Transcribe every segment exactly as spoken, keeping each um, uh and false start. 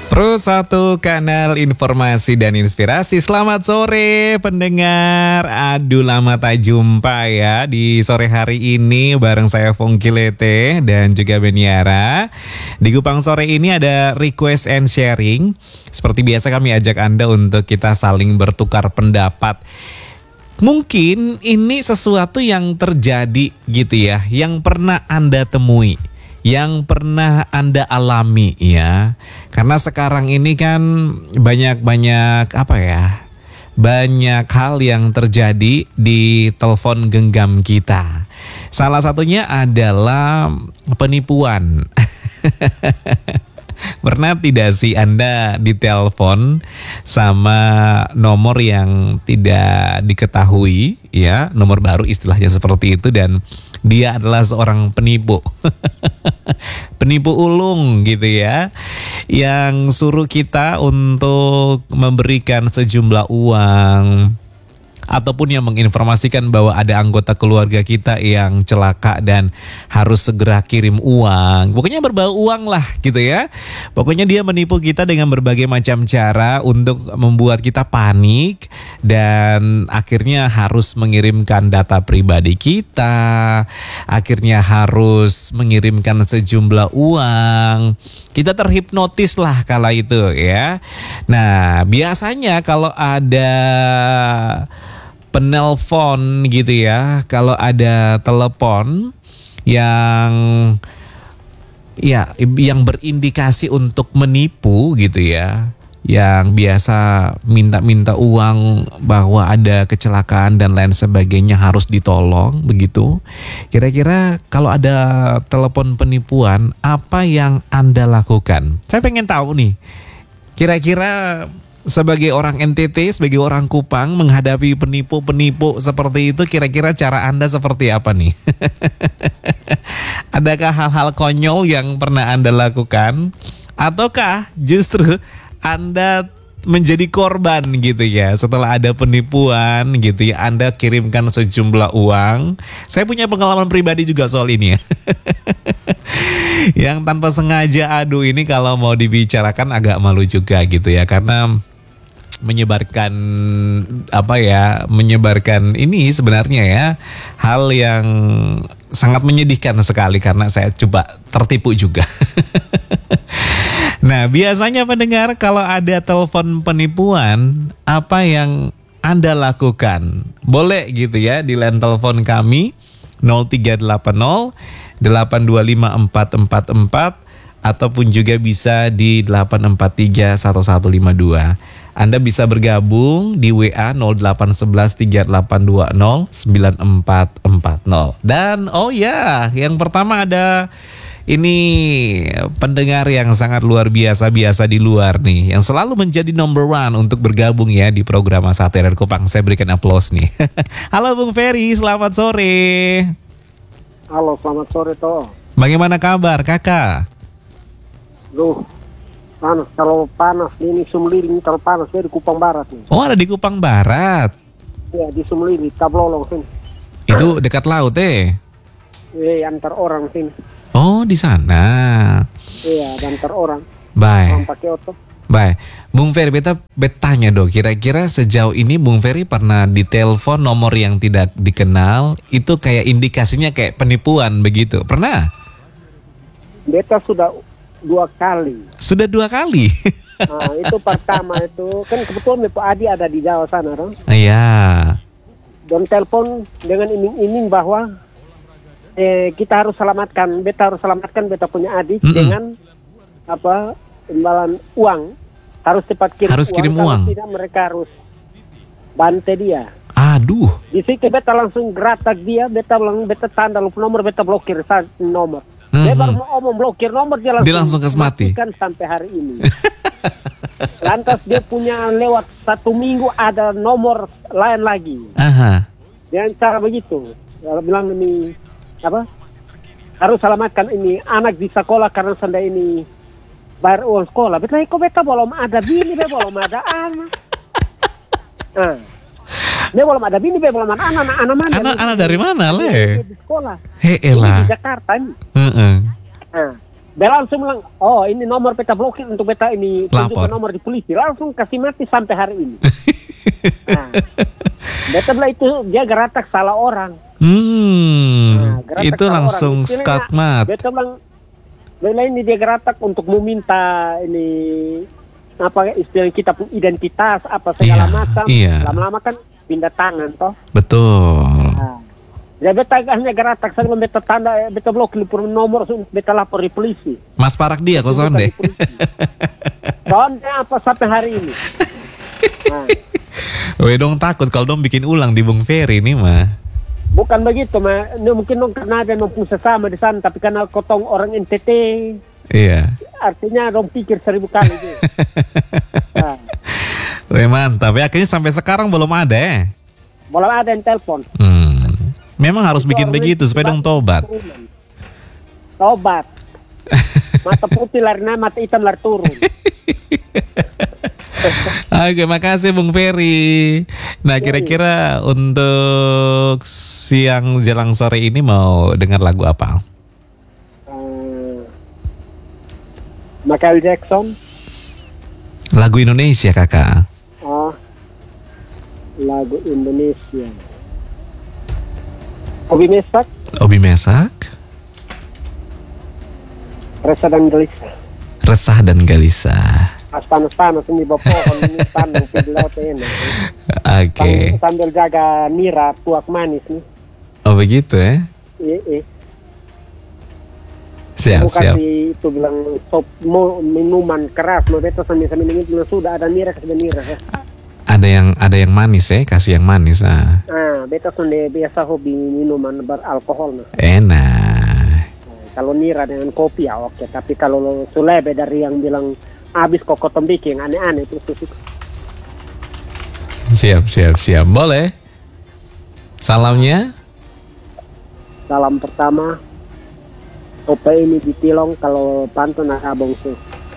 Pro satu kanal informasi dan inspirasi. Selamat sore pendengar. Aduh lama tak jumpa ya. Di sore hari ini bareng saya Fongki Lete dan juga Beniara. Di Kupang sore ini ada request and sharing. Seperti biasa kami ajak Anda untuk kita saling bertukar pendapat. Mungkin ini sesuatu yang terjadi gitu ya, yang pernah Anda temui, yang pernah Anda alami ya. Karena sekarang ini kan banyak-banyak apa ya, banyak hal yang terjadi di telepon genggam kita. Salah satunya adalah penipuan. Pernah tidak sih Anda ditelepon sama nomor yang tidak diketahui ya, nomor baru istilahnya seperti itu, dan dia adalah seorang penipu. Penipu ulung gitu ya, yang suruh kita untuk memberikan sejumlah uang, ataupun yang menginformasikan bahwa ada anggota keluarga kita yang celaka dan harus segera kirim uang. Pokoknya berbau uang lah gitu ya. Pokoknya dia menipu kita dengan berbagai macam cara untuk membuat kita panik, dan akhirnya harus mengirimkan data pribadi kita, akhirnya harus mengirimkan sejumlah uang. Kita terhipnotis lah kala itu ya. Nah, biasanya kalau ada penelpon gitu ya, kalau ada telepon yang ya yang berindikasi untuk menipu gitu ya, yang biasa minta-minta uang bahwa ada kecelakaan dan lain sebagainya harus ditolong begitu. Kira-kira kalau ada telepon penipuan, apa yang Anda lakukan? Saya pengen tahu nih, kira-kira sebagai orang N T T, sebagai orang Kupang menghadapi penipu-penipu seperti itu, kira-kira cara Anda seperti apa nih? Adakah hal-hal konyol yang pernah Anda lakukan? Ataukah justru Anda menjadi korban gitu ya, setelah ada penipuan gitu ya, Anda kirimkan sejumlah uang? Saya punya pengalaman pribadi juga soal ini ya. Yang tanpa sengaja, aduh ini kalau mau dibicarakan agak malu juga gitu ya, karena menyebarkan apa ya, menyebarkan ini sebenarnya ya hal yang sangat menyedihkan sekali, karena saya coba tertipu juga. Nah, biasanya pendengar kalau ada telepon penipuan, apa yang Anda lakukan? Boleh gitu ya di line telepon kami nol tiga delapan nol delapan dua lima empat empat empat, ataupun juga bisa di delapan empat tiga satu satu lima dua. Anda bisa bergabung di W A nol delapan satu satu tiga delapan dua nol sembilan empat empat nol. Dan oh ya, yang pertama ada ini pendengar yang sangat luar biasa, biasa di luar nih, yang selalu menjadi number one untuk bergabung ya di program Satu R R Kupang. Saya berikan aplaus nih. Halo Bung Ferry, selamat sore. Halo, selamat sore toh. Bagaimana kabar kakak? Duh, panas, kalau panas ini Sumliri, kalau panas saya di Kupang Barat nih. Oh, ada di Kupang Barat. Ya, di Sumliri, Tablolong sini. Itu dekat laut eh? Eh, antar orang sini. Oh, di sana. Iya, antar orang. Baik. Orang pakai otot. Baik, Bung Ferry, beta betanya dong, kira-kira sejauh ini Bung Ferry pernah ditelepon nomor yang tidak dikenal, itu kayak indikasinya kayak penipuan begitu, pernah? Beta sudah dua kali. Sudah dua kali? Nah, itu pertama itu, kan kebetulan Pak Adi ada di Jawa sana, dong. Iya. Dan telepon dengan iming-iming bahwa eh, kita harus selamatkan, beta harus selamatkan beta punya adik mm-mm. dengan apa? Imbalan uang, harus cepat kirim harus uang, kirim kalau uang. tidak mereka harus bantai dia. Aduh. Di situ beta langsung geratak dia, beta bilang beta tanda lupa nomor, beta blokir nomor. Mm-hmm. Dia baru mau omong blokir nomor, dia langsung, dia langsung kesmati. Kan sampai hari ini. Lantas dia punya lewat satu minggu ada nomor lain lagi. Aha. Dengan cara begitu, dia bilang ini apa? Harus selamatkan ini anak di sekolah karena senda ini bayar uang sekolah. Betul, kok beta belum ada bini, be belum ada anak. Nah, be belum ada bini, be belum ada anak. Anak, anak mana? Anak-anak dari mana le? Di sekolah. He elah. Di Jakarta nih. Uh-uh. Nah, Dia langsung bilang, oh ini nomor beta blokir untuk beta ini tunjukkan Lapor. nomor di polisi. Langsung kasih mati sampai hari ini. Nah, beta bilang itu dia geratak salah orang. Hmm, Nah, geratak itu salah langsung orang. Istilahnya, skakmat. Beta bilang, beta ini dia geratak untuk meminta ini apa istilah kita pun identitas apa segala Iya, macam. iya. Lama-lama kan pindah tangan toh. Betul. Nah, ya beta hanya geratak sebelum beta tanda beta blokir nomor beta lapor di polisi. Mas Parak dia kok sonde. Sonde apa sampai hari ini. Nah, Weh dong takut kalau dong bikin ulang di Bung Ferry nih mah. bukan begitu mah. Ini mungkin dong karena ada yang sesama di sana, tapi karena kotong orang N T T, Iya. artinya dong pikir seribu kali. Gitu. Nah, Weh mantap ya, akhirnya sampai sekarang belum ada ya. belum ada yang telepon. Hmm. Memang harus Itu bikin orang begitu itu supaya dong tobat. Tobat. Mata putih lari naik, mata hitam lari turun. Oke, makasih Bung Ferry. Nah, kira-kira untuk siang jelang sore ini mau dengar lagu apa? Uh, Michael Jackson. Lagu Indonesia, Kakak. Oh, lagu Indonesia. Obi Mesak, Obi Mesak, Resa dan Gelisah. Resah dan Gelisah. Pas panas-panas ini bawa pohon ini pandang ke laut enak. Oke. Sambil, sambil jaga nira tuak manis nih. Oh begitu ya? Iya, iya. Siap, Bukan siap. di, itu bilang sop mo, minuman keras, mau beta sambil-sambil minum bilang sudah ada nira kasih nira. Ya. Ada yang ada yang manis ya, kasih yang manis. Ah. Ah, beta sudah biasa hobi minuman beralkohol. Nah. Enak. Kalau nira dengan kopi ya oke, tapi kalau sulebe dari yang bilang habis kok kotong bikin aneh-aneh itu suka. Siap, siap, siap. Boleh. Salamnya? Salam pertama, opa ini di Tilong kalau pantun nak abang su.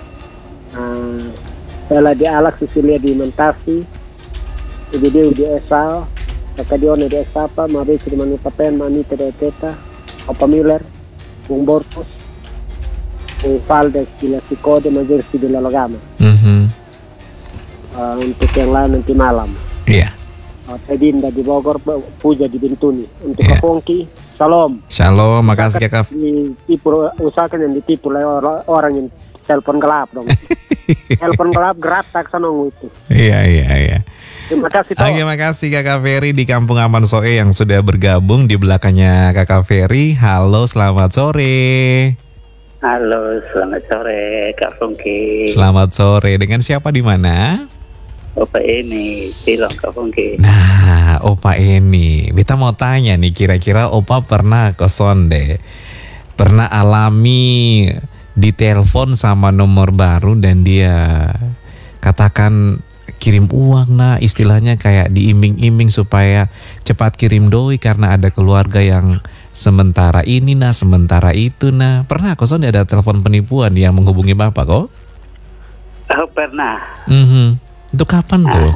Nah, Bella di Alak, Sicilia di Mentasi, Ibu Dewi di Esal, Kakak Dione di Esapa, Mabesi di Manupapen, Manita di Teta, Opa Miller, Bung Bortus, Bung Valdes di Lasikode, Majersi di Lalogama. Mhm. Uh, untuk yang lain nanti malam. Iya. Uh, Pedinda di Bogor, Puja di Bintuni. Untuk Iya. Kapongki, Salam. Shalom, makasih Kakak. Ditipu, usahakan yang ditipu oleh or- orang yang telepon gelap dong. Telepon gelap gerak tak sanong itu. Iya, iya, iya. Terima kasih toh. Oke, makasih Kakak Ferry di Kampung Aman Soe yang sudah bergabung di belakangnya Kakak Ferry. Halo, selamat sore. Halo, selamat sore Kak Fungki. Selamat sore. Dengan siapa di mana? Opa ini, Tilong Kak Fungki. Nah, Opa ini, Beta mau tanya nih, kira-kira Opa pernah ke Sonde, pernah alami ditelepon sama nomor baru dan dia katakan kirim uang, nah istilahnya kayak diiming-iming supaya cepat kirim doi karena ada keluarga yang sementara ini nah, sementara itu nah. Pernah kok Sonde ada telepon penipuan yang menghubungi Bapak kok? Oh, pernah. Mhm. Itu kapan tuh?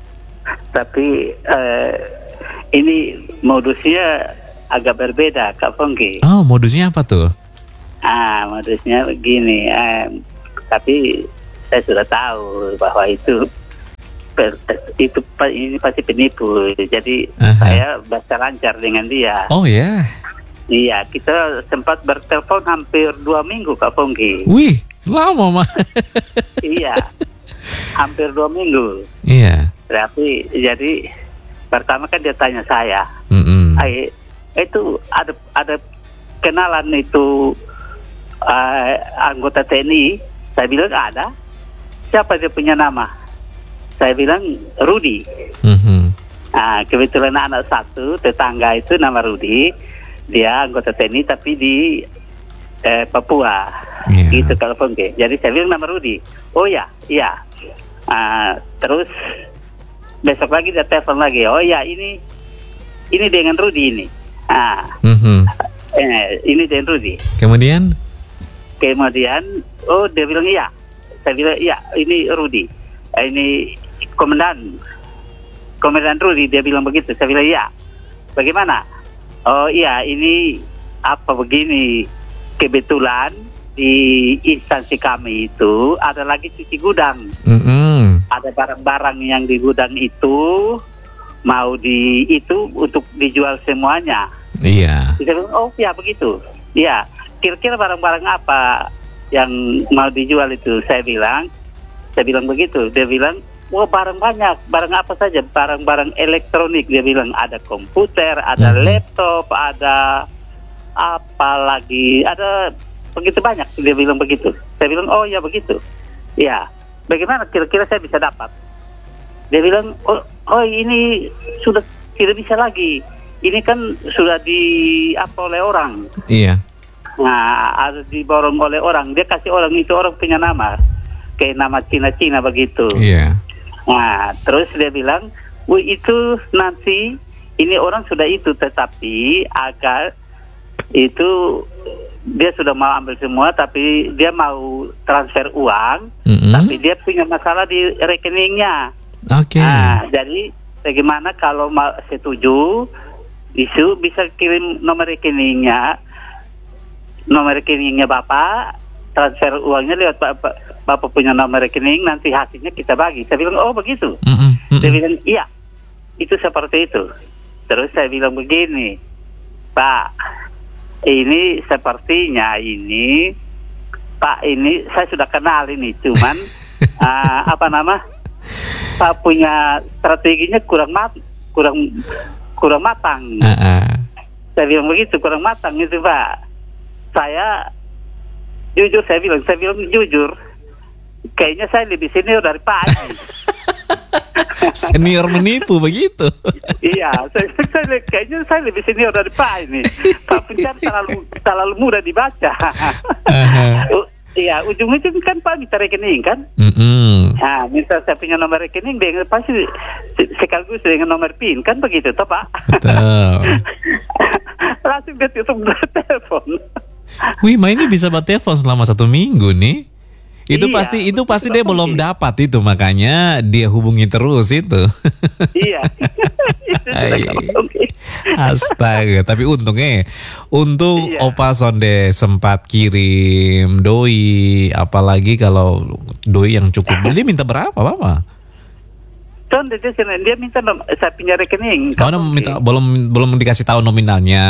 Tapi eh, ini modusnya agak berbeda Kak Fungki. Oh, modusnya apa tuh? Ah, modusnya begini. Eh, tapi saya sudah tahu bahwa itu per- itu pa- ini pasti penipu. Jadi Aha. saya bahasa lancar dengan dia. Oh ya. Iya, kita sempat bertelepon hampir dua minggu Kak Fungki. Wih, lama mah. Iya, hampir dua minggu. Iya. Tapi jadi pertama kan dia tanya saya, Mm-mm. Ay, itu ada ada kenalan itu uh, anggota T N I. Saya bilang ada. Siapa dia punya nama? Saya bilang Rudi. Mhm. Nah, kebetulan anak satu tetangga itu nama Rudi. Dia anggota T N I tapi di eh, Papua. Iya. Gitu kalau Fungki. Jadi saya bilang nama Rudi. Oh ya, iya. Ah, terus besok lagi dia telepon lagi. Oh ya, ini ini dengan Rudi ini. Ah, Mhm. eh, ini dengan Rudi. Kemudian? Kemudian, oh dia bilang iya. Saya bilang iya, ini Rudi. Eh, ini komandan. Komandan Rudi, dia bilang begitu. Saya bilang iya. Bagaimana? Oh iya, ini apa begini? Kebetulan di instansi kami itu ada lagi cuci gudang. Mm-mm. Ada barang-barang yang di gudang itu mau di itu untuk dijual semuanya. Iya. Kita bilang, oh ya begitu. Iya. Kira-kira barang-barang apa yang mau dijual itu? Saya bilang, saya bilang begitu. Dia bilang, wah barang banyak. Barang apa saja? Barang-barang elektronik. Dia bilang ada komputer, ada Mhm. laptop, ada apa lagi? Ada begitu banyak. Dia bilang begitu. Saya bilang, oh ya begitu. Ya. Bagaimana kira-kira saya bisa dapat? Dia bilang, oh, oh ini sudah tidak bisa lagi. Ini kan sudah di apa oleh orang. Iya. Nah, ada diborong oleh orang. Dia kasih orang itu, orang punya nama. Kayak nama Cina-Cina begitu. Iya. Nah, terus dia bilang, wih itu nanti, ini orang sudah itu, tetapi agar itu dia sudah mau ambil semua, tapi dia mau transfer uang, Mm-mm. tapi dia punya masalah di rekeningnya. Oke. Nah, jadi bagaimana kalau mau setuju, isu bisa kirim nomor rekeningnya, nomor rekeningnya Bapak, transfer uangnya lewat Bapak, Bapak punya nomor rekening, nanti hasilnya kita bagi. Saya bilang, oh begitu. Mm-mm. Dia Mm-mm. bilang, iya, itu seperti itu. Terus saya bilang begini, Pak, ini sepertinya ini, Pak ini saya sudah kenal ini, cuman uh, apa nama? Pak punya strateginya kurang mat, kurang kurang matang. Uh-uh. Saya bilang begitu, kurang matang itu Pak. Saya jujur, saya bilang, saya bilang jujur, kayaknya saya lebih senior dari Pak Haji. Senior menipu begitu. Iya, saya, saya, kayaknya saya lebih senior dari Pak ini. Pak Pencar terlalu terlalu mudah dibaca. Uh-huh. Iya, ujung-ujung kan Pak minta rekening kan? Mm-mm. Nah, minta saya punya nomor rekening dengan pasti sekaligus dengan nomor PIN kan begitu toh Pak? Betul. Langsung dia tutup telepon. Wih, Ma ini bisa buat telepon selama satu minggu nih. Itu Iya, pasti itu betul, pasti betul, dia belum betul. dapat itu, makanya dia hubungi terus itu. Iya. Itu sudah Ay. gampang. Astaga, tapi untungnya untung Iya. Opa Sonde sempat kirim doi, apalagi kalau doi yang cukup. Dia minta berapa, Bapak? Con dia dia dia minta nom- saya punya rekening. Kamu Kamu minta oke. belum belum dikasih tahu nominalnya.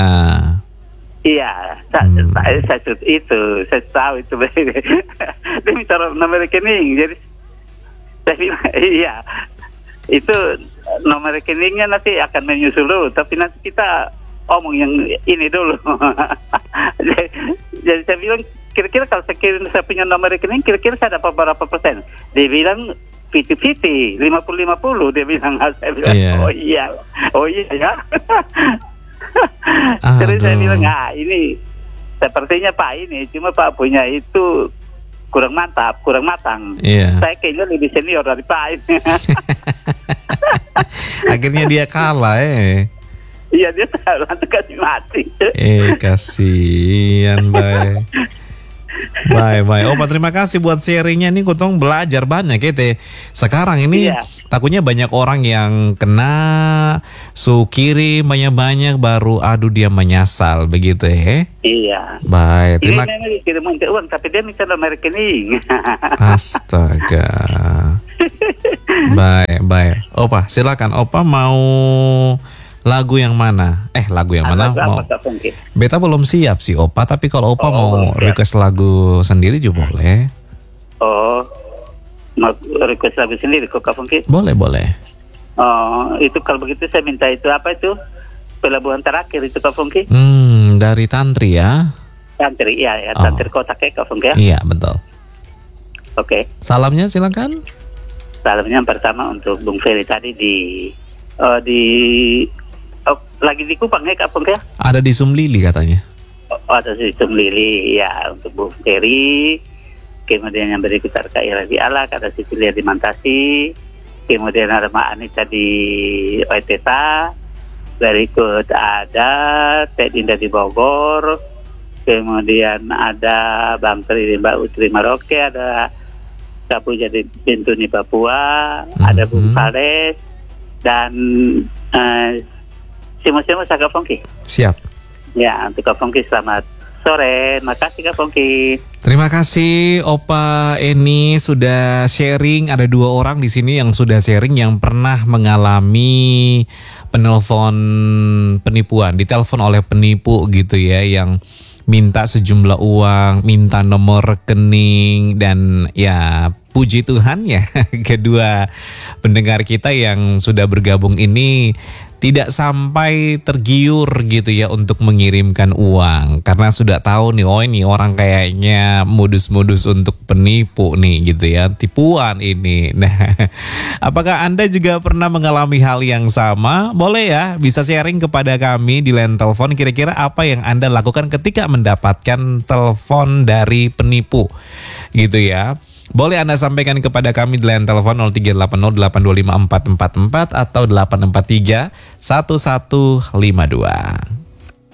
Iya, saya, Hmm. saya, saya itu, saya tahu itu. Dia minta nomor rekening, jadi saya bilang, iya, itu nomor rekeningnya nanti akan menyusul dulu, tapi nanti kita omong yang ini dulu. jadi, jadi saya bilang, kira-kira kalau saya kirim saya punya nomor rekening, kira-kira saya dapat berapa persen? Dia bilang fifty fifty, lima puluh lima puluh, dia bilang. Saya bilang, Iya. oh iya, oh iya ya. Terus saya Aduh. bilang, ah ini sepertinya Pak ini, cuma Pak punya itu kurang mantap, kurang matang. Iya. Saya kayaknya lebih senior dari Pak ini. Akhirnya dia kalah eh. Iya, dia langsung kasih mati. Eh, kasihan, Bay. Bye bye. Opa, terima kasih buat sharingnya nih. Kutong belajar banyak ya teh. Sekarang ini Iya. takutnya banyak orang yang kena su kirim banyak-banyak baru aduh dia menyasal begitu ya. Iya. Bye. Ini Terima memang dikirim minta uang, tapi dia minta nomor rekening. Astaga. Bye bye. Opa, silakan. Opa mau lagu yang mana? Eh, lagu yang mana? Lagu Mau apa, Kak Fungki? Beta belum siap sih Opa, tapi kalau Opa Oh, mau belum siap. request lagu sendiri juga boleh. Oh, mau request lagu sendiri kok Kak Fungki? Boleh, boleh. Oh, itu kalau begitu saya minta itu apa itu? Pelabuhan terakhir itu Kak Fungki? Hmm, dari Tantri ya? Tantri, iya ya, Oh. Tantri Kotak ya Kak Fungki ya? Iya, betul. Oke. Salamnya silakan. Salamnya yang pertama untuk Bung Ferry tadi di eh, di oh, lagi di Kupang ya Kak Fungki ya? Ada di Sumlili katanya. Oh, ada sistem Lili ya untuk Bung Ferry. Kemudian yang berikut ada Ira di Alak, ada Sicilia di Mantasi, kemudian ada Mak Anita di Oeteta, berikut ada Teh Dinda di Bogor, kemudian ada Bang Tri di Mbak Utri Maroke, ada Kapu jadi Pintu di Papua, ada Bung Mhm. Fales, dan eh, semua-semua Kak Fungki. Siap. Ya, untuk Kak Fungki selamat sore. Makasih Kak Fungki. Terima kasih Opa Eni sudah sharing. Ada dua orang di sini yang sudah sharing yang pernah mengalami penelpon penipuan, ditelepon oleh penipu gitu ya, yang minta sejumlah uang, minta nomor rekening, dan ya puji Tuhan ya kedua pendengar kita yang sudah bergabung ini tidak sampai tergiur gitu ya untuk mengirimkan uang, karena sudah tahu nih, oh ini orang kayaknya modus-modus untuk penipu nih gitu ya, tipuan ini. Nah, apakah Anda juga pernah mengalami hal yang sama? Boleh ya, bisa sharing kepada kami di line telepon, kira-kira apa yang Anda lakukan ketika mendapatkan telepon dari penipu gitu ya. Boleh Anda sampaikan kepada kami di line telepon nol tiga delapan nol delapan dua lima empat empat empat atau delapan empat tiga satu satu lima dua.